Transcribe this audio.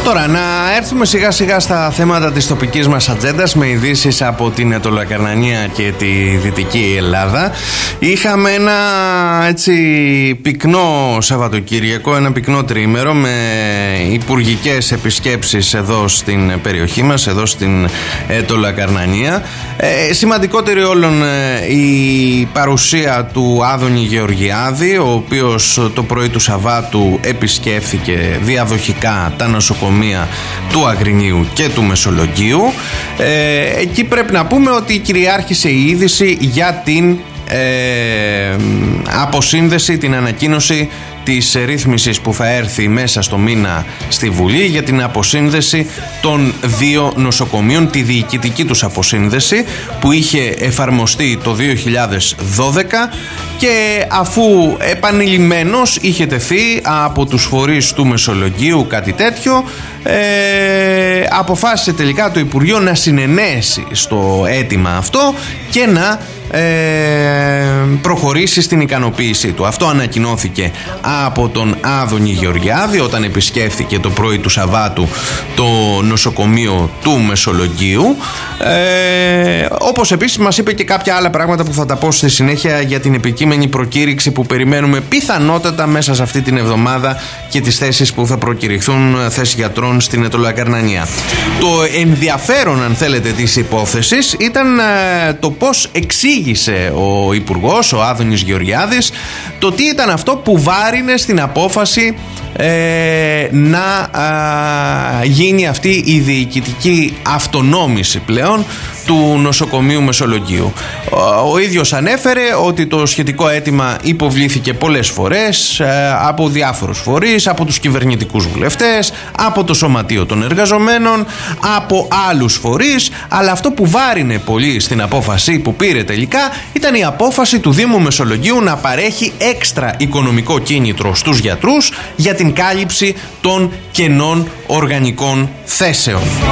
Τώρα να έρθουμε σιγά σιγά στα θέματα της τοπικής μας ατζέντας, με ειδήσεις από την Αιτωλακαρνανία και τη Δυτική Ελλάδα. Είχαμε ένα έτσι πυκνό Σαββατοκύριακο, ένα πυκνό τριήμερο με υπουργικές επισκέψεις εδώ στην περιοχή μας, εδώ στην Αιτωλακαρνανία. Σημαντικότερη όλων η παρουσία του Άδωνη Γεωργιάδη, ο οποίος το πρωί του Σαββάτου επισκέφθηκε διαδοχικά τα νοσοκομεία του Αγρινίου και του Μεσολογγίου. Εκεί πρέπει να πούμε ότι κυριάρχησε η είδηση για την αποσύνδεση, την ανακοίνωση της ρύθμισης που θα έρθει μέσα στο μήνα στη Βουλή για την αποσύνδεση των δύο νοσοκομείων, τη διοικητική τους αποσύνδεση που είχε εφαρμοστεί το 2012 και αφού επανειλημμένος είχε τεθεί από τους φορείς του Μεσολογγίου κάτι τέτοιο, αποφάσισε τελικά το Υπουργείο να συνενέσει στο αίτημα αυτό και να προχωρήσει στην ικανοποίησή του. Αυτό ανακοινώθηκε από τον Άδωνη Γεωργιάδη όταν επισκέφθηκε το πρωί του Σαββάτου το νοσοκομείο του Μεσολογγίου, όπως επίσης μας είπε και κάποια άλλα πράγματα που θα τα πω στη συνέχεια για την επικείμενη προκήρυξη που περιμένουμε πιθανότατα μέσα σε αυτή την εβδομάδα και τις θέσεις που θα προκηρυχθούν, θέσεις γιατρών στην Αιτωλακαρνανία. Το ενδιαφέρον, αν θέλετε, της υπόθεσης ήταν το πώς εξήγησε ο Υπουργός, ο Άδωνης Γεωργιάδης, το τι ήταν αυτό που βάρινε στην απόφαση να γίνει αυτή η διοικητική αυτονόμηση πλέον του νοσοκομείου Μεσολογγίου. Ο ίδιος ανέφερε ότι το σχετικό αίτημα υποβλήθηκε πολλές φορές από διάφορους φορείς, από τους κυβερνητικούς βουλευτές, από το Σωματείο των Εργαζομένων, από άλλους φορείς, αλλά αυτό που βάρινε πολύ στην απόφαση που πήρε τελικά ήταν η απόφαση του Δήμου Μεσολογγίου να παρέχει έξτρα οικονομικό κίνητρο στους γιατρούς για την κάλυψη των κενών οργανικών θέσεων.